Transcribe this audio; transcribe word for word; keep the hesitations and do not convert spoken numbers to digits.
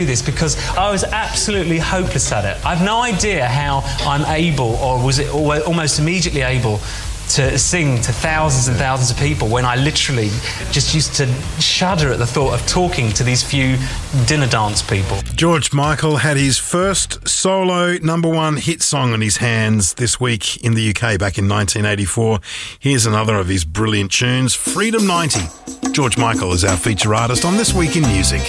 this because I was absolutely hopeless at it. I've no idea how I'm able, or was it almost immediately able, to sing to thousands and thousands of people when I literally just used to shudder at the thought of talking to these few dinner dance people. George Michael had his first solo number one hit song on his hands this week in the U K back in nineteen eighty-four. Here's another of his brilliant tunes, Freedom ninety. George Michael is our feature artist on This Week in Music.